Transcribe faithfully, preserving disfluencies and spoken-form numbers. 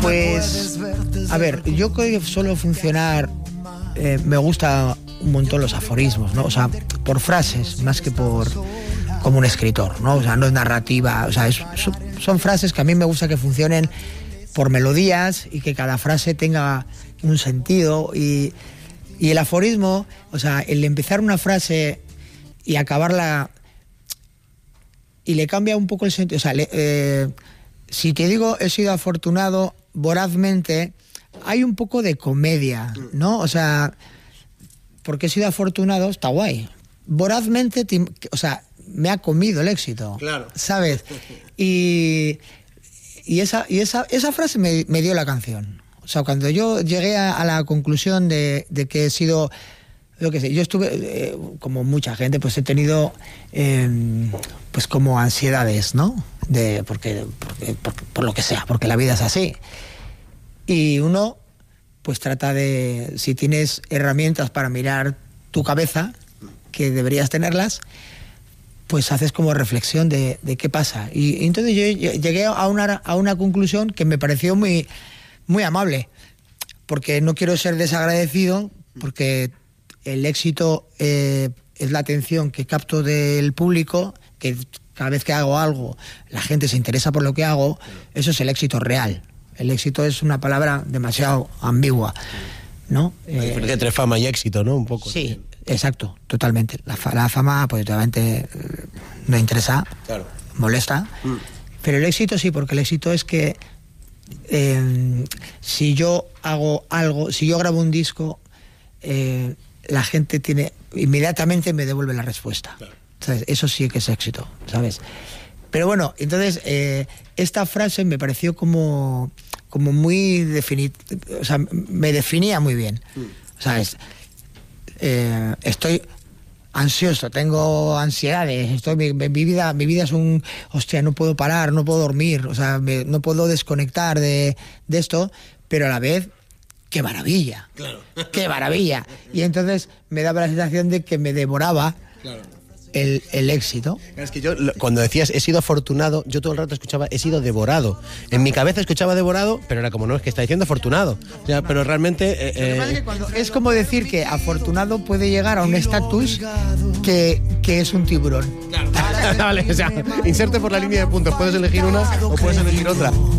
Pues, a ver, yo creo que suelo funcionar, eh, me gusta un montón los aforismos, ¿no? O sea, por frases, más que por como un escritor, ¿no? O sea, no es narrativa, o sea, es, son, son frases que a mí me gusta que funcionen por melodías y que cada frase tenga un sentido. Y, y el aforismo, o sea, el empezar una frase y acabarla y le cambia un poco el sentido. O sea, le, eh, si te digo he sido afortunado vorazmente, hay un poco de comedia, ¿no? O sea, porque he sido afortunado, está guay. Vorazmente, te, o sea, me ha comido el éxito, claro, ¿sabes? Y, y, esa, y esa, esa frase me, me dio la canción. O sea, cuando yo llegué a, a la conclusión de, de que he sido, lo que sé, yo estuve, eh, como mucha gente, pues he tenido, eh, pues como ansiedades, ¿no? De, porque, porque, por, por lo que sea, porque la vida es así. Y uno, pues trata de, si tienes herramientas para mirar tu cabeza, que deberías tenerlas, pues haces como reflexión de, de qué pasa. Y, y entonces yo llegué a una, a una conclusión que me pareció muy, muy amable, porque no quiero ser desagradecido, porque el éxito eh, es la atención que capto del público, que cada vez que hago algo la gente se interesa por lo que hago, eso es el éxito real. El éxito es una palabra demasiado ambigua, ¿no? La diferencia entre fama y éxito, ¿no? Un poco. Sí, también. Exacto, totalmente. La, la fama, pues totalmente no interesa, claro, molesta. Mm. Pero el éxito sí, porque el éxito es que eh, si yo hago algo, si yo grabo un disco, eh, la gente tiene inmediatamente me devuelve la respuesta. Claro. ¿Sabes? Eso sí que es éxito, ¿sabes? Pero bueno, entonces eh, esta frase me pareció como, como muy definitiva, o sea, me definía muy bien. Mm. ¿Sabes? Eh, estoy ansioso, tengo ansiedades, estoy, mi, mi, vida, mi vida es un, hostia, no puedo parar, no puedo dormir, o sea, me, no puedo desconectar de, de esto, pero a la vez, ¡qué maravilla! Claro. ¡Qué maravilla! Y entonces me daba la sensación de que me devoraba. Claro. El, el éxito. Es que yo, cuando decías he sido afortunado, yo todo el rato escuchaba he sido devorado. En mi cabeza escuchaba devorado, pero era como no, es que está diciendo afortunado. O sea, pero realmente... Eh, eh... Es como decir que afortunado puede llegar a un estatus que, que es un tiburón. Claro. Vale, o sea, inserte por la línea de puntos. Puedes elegir una o puedes elegir otra.